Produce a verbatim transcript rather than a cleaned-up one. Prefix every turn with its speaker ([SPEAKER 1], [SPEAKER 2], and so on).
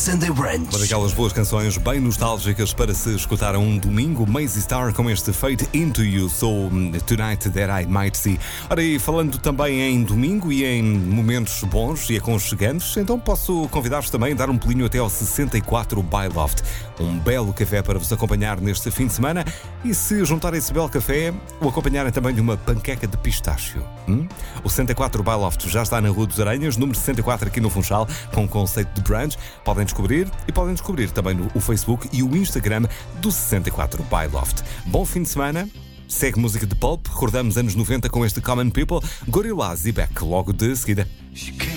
[SPEAKER 1] Sunday Brunch.
[SPEAKER 2] Uma daquelas boas canções bem nostálgicas para se escutar a um domingo. Maisie Star com este Fade Into You, So Tonight That I Might See. Ora, e falando também em domingo e em momentos bons e aconchegantes, então posso convidar-vos também a dar um pulinho até ao sessenta e quatro by Loft. Um belo café para vos acompanhar neste fim de semana e, se juntar esse belo café, o acompanharem também de uma panqueca de pistácio. Hum? O sessenta e quatro by Loft já está na Rua dos Aranhas, número sessenta e quatro aqui no Funchal, com o conceito de brunch. Podem descobrir e podem descobrir também no o Facebook e o Instagram do sessenta e quatro by Loft. Bom fim de semana. Segue música de Pulp. Recordamos anos noventa com este Common People, Gorillaz e Beck logo de seguida.